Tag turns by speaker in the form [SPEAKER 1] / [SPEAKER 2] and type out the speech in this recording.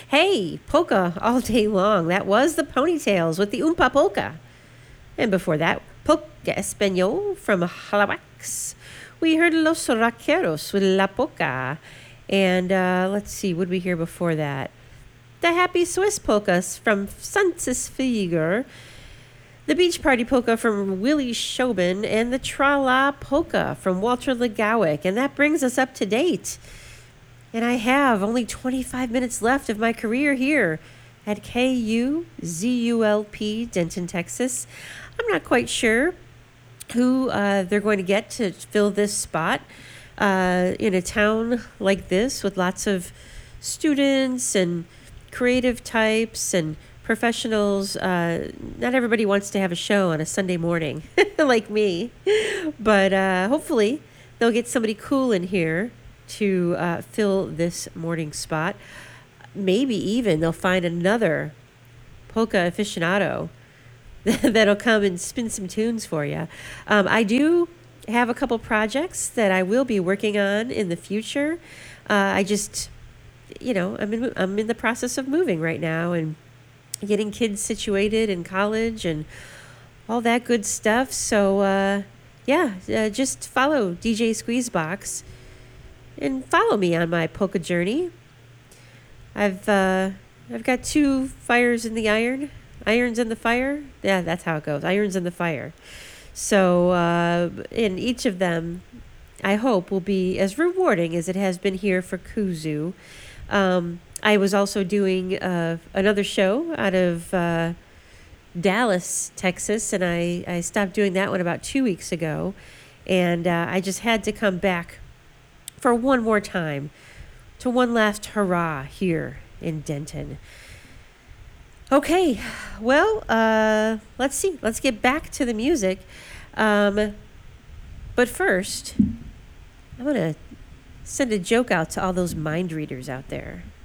[SPEAKER 1] Hey, polka all day long. That was the Ponytails with the Oompa Polka. And before that, Polka Espanol from Halawax. We heard Los Rockeros with La Polka. And let's see, what did we hear before that? The Happy Swiss Polkas from Francis Fieger. The Beach Party Polka from Willie Shobin. And the Tra-La Polka from Walter Legowick. And that brings us up to date. And I have only 25 minutes left of my career here at KUZULP, Denton, Texas. I'm not quite sure who they're going to get to fill this spot in a town like this with lots of students and creative types and professionals. Not everybody wants to have a show on a Sunday morning like me, but hopefully they'll get somebody cool in here to fill this morning spot. Maybe even they'll find another polka aficionado that'll come and spin some tunes for you. I do have a couple projects that I will be working on in the future. I just, I'm in the process of moving right now and getting kids situated in college and all that good stuff. So, just follow DJ Squeezebox and follow me on my polka journey. I've got 2 fires in the iron. Irons in the fire? Yeah, that's how it goes. Irons in the fire. So, in each of them, I hope will be as rewarding as it has been here for Kuzu. I was also doing another show out of Dallas, Texas, and I stopped doing that one about 2 weeks ago. And I just had to come back for one more time to one last hurrah here in Denton. Okay, well, let's see. Let's get back to the music. But first, I'm going to send a joke out to all those mind readers out there.